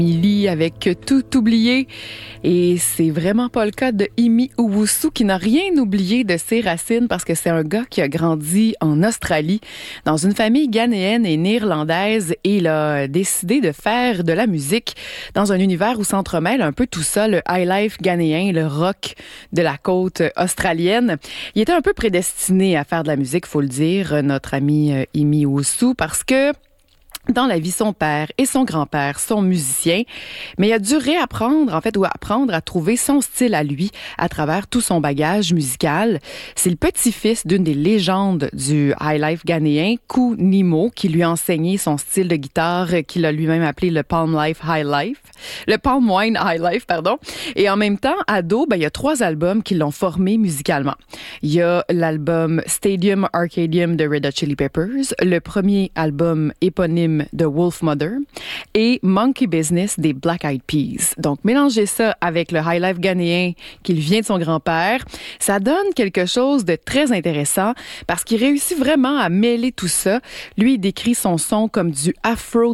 Il avec Tout oublié, et c'est vraiment pas le cas de Imi Owusu qui n'a rien oublié de ses racines parce que c'est un gars qui a grandi en Australie dans une famille ghanéenne et néerlandaise, et il a décidé de faire de la musique dans un univers où s'entremêle un peu tout ça, le high life ghanéen, le rock de la côte australienne. Il était un peu prédestiné à faire de la musique, faut le dire, notre ami Imi Owusu, parce que dans la vie, son père et son grand-père sont musiciens, mais il a dû réapprendre, ou apprendre à trouver son style à lui à travers tout son bagage musical. C'est le petit-fils d'une des légendes du high life ghanéen, Kou Nimo, qui lui a enseigné son style de guitare qu'il a lui-même appelé le Palm Wine High Life, pardon. Et en même temps, ado, il y a 3 albums qui l'ont formé musicalement. Il y a l'album Stadium Arcadium de Red Hot Chili Peppers, le premier album éponyme de Wolfmother et Monkey Business des Black Eyed Peas. Donc, mélangez ça avec le high life ghanéen qui vient de son grand-père, ça donne quelque chose de très intéressant parce qu'il réussit vraiment à mêler tout ça. Lui, il décrit son son comme du afro